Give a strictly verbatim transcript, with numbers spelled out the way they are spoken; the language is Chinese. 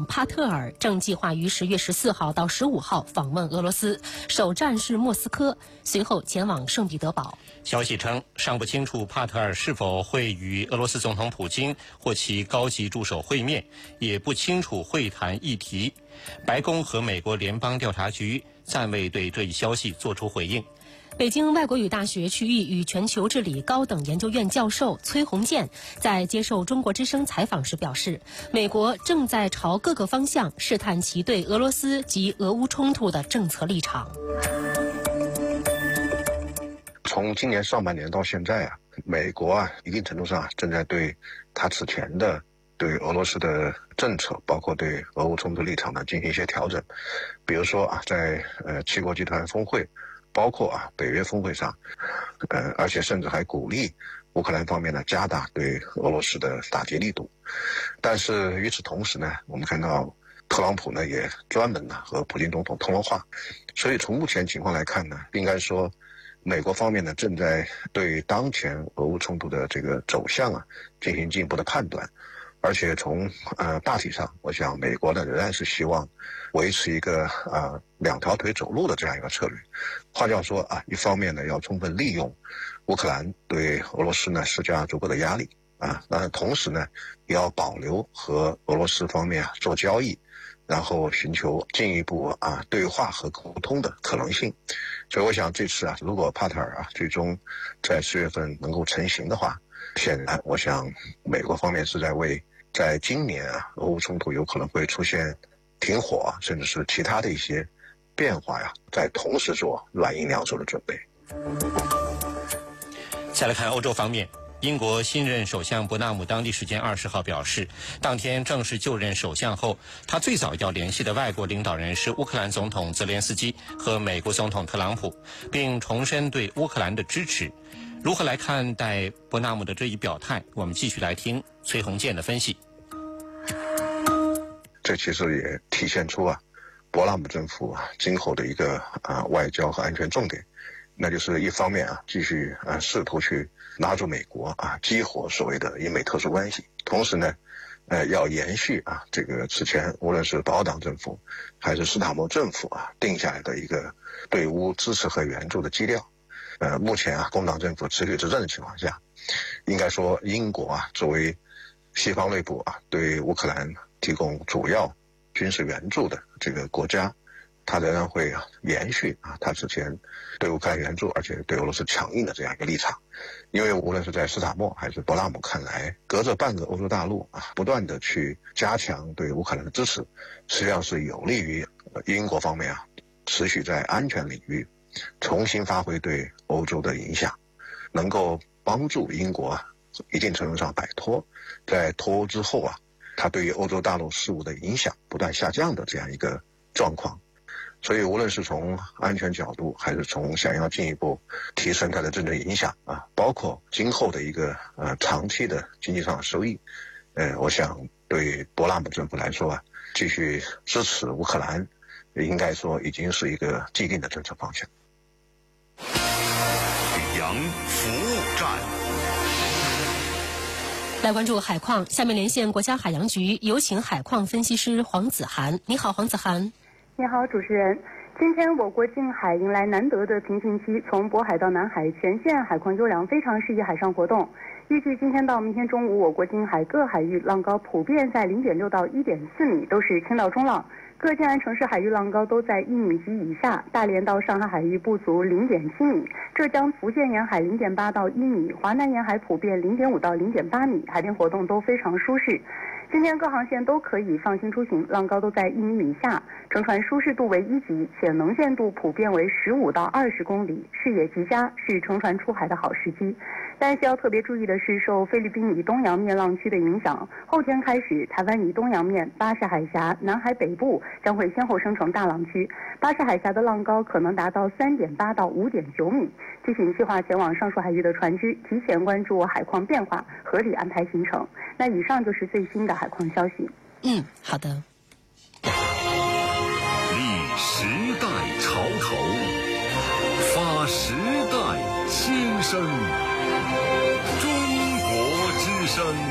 帕特尔正计划于十月十四号到十五号访问俄罗斯，首站是莫斯科，随后前往圣彼得堡。 消息称，尚不清楚帕特尔是否会与俄罗斯总统普京或其高级助手会面，也不清楚会谈议题。白宫和美国联邦调查局暂未对这一消息作出回应。 北京外国语大学区域与全球治理高等研究院教授崔洪建在接受中国之声采访时表示，美国正在朝各个方向试探其对俄罗斯及俄乌冲突的政策立场。 从今年上半年到现在啊，美国啊一定程度上正在对他此前的对俄罗斯的政策，包括对俄乌冲突立场呢进行一些调整。比如说啊，在呃七国集团峰会，包括啊北约峰会上，呃，而且甚至还鼓励乌克兰方面呢加大对俄罗斯的打击力度。但是与此同时呢，我们看到特朗普呢也专门呢和普京总统通了话，所以从目前情况来看呢，应该说美国方面呢正在对当前俄乌冲突的这个走向啊进行进一步的判断。而且从呃大体上，我想美国呢仍然是希望维持一个呃两条腿走路的这样一个策略。话叫说啊，一方面呢要充分利用乌克兰对俄罗斯呢施加足够的压力啊，那同时呢也要保留和俄罗斯方面啊做交易，然后寻求进一步啊对话和沟通的可能性。所以我想这次啊，如果帕特尔啊最终在四月份能够成型的话，显然我想美国方面是在为在今年啊俄乌冲突有可能会出现停火啊，甚至是其他的一些变化呀，在同时做软硬两手的准备。 再来看欧洲方面，英国新任首相伯纳姆当地时间二十号表示，当天正式就任首相后，他最早要联系的外国领导人是乌克兰总统泽连斯基和美国总统特朗普，并重申对乌克兰的支持。如何来看待伯纳姆的这一表态？我们继续来听崔洪建的分析。 这其实也体现出啊，伯纳姆政府啊今后的一个啊外交和安全重点，那就是一方面啊继续啊试图去拉住美国啊，激活所谓的英美特殊关系，同时呢，呃要延续啊这个之前无论是保党政府还是斯塔默政府啊定下来的一个对乌支持和援助的基调。呃，目前啊，工党政府持续执政的情况下，应该说英国啊，作为西方内部啊对乌克兰提供主要军事援助的这个国家，它仍然会啊延续啊它之前对乌克兰援助，而且对俄罗斯强硬的这样一个立场。因为无论是在斯塔默还是伯纳姆看来，隔着半个欧洲大陆啊，不断的去加强对乌克兰的支持，实际上是有利于英国方面啊持续在安全领域重新发挥对欧洲的影响，能够帮助英国啊一定程度上摆脱在脱欧之后啊它对于欧洲大陆事务的影响不断下降的这样一个状况。所以无论是从安全角度，还是从想要进一步提升它的政治影响啊，包括今后的一个呃长期的经济上的收益，呃，我想对伯纳姆政府来说啊，继续支持乌克兰，应该说已经是一个既定的政策方向。 沈阳服务站， 来关注海况，下面连线国家海洋局，有请海况分析师黄子涵。你好，黄子涵。 你好，主持人。今天我国近海迎来难得的平沁期，从渤海到南海全线海况优良，非常适宜海上活动。预计今天到明天中午，我国近海各海域浪高普遍在 零点六到一点四米，都是轻到中浪。各近岸城市海域浪高都在一米及以下，大连到上海海域不足 零点七米，浙江、福建沿海 零点八到一米，华南沿海普遍 零点五到零点八米，海边活动都非常舒适。今天各航线都可以放心出行，浪高都在一米以下，乘船舒适度为一级，且能见度普遍为十五到二十公里，视野极佳，是乘船出海的好时机。但需要特别注意的是，受菲律宾以东洋面浪区的影响，后天开始，台湾以东洋面、巴士海峡、南海北部将会先后生成大浪区，巴士海峡的浪高可能达到 三点八到五点九米。提醒计划前往上述海域的船只提前关注海况变化，合理安排行程。那以上就是最新的海况消息。 嗯，好的。 立时代潮头，发时代新声，中国之声。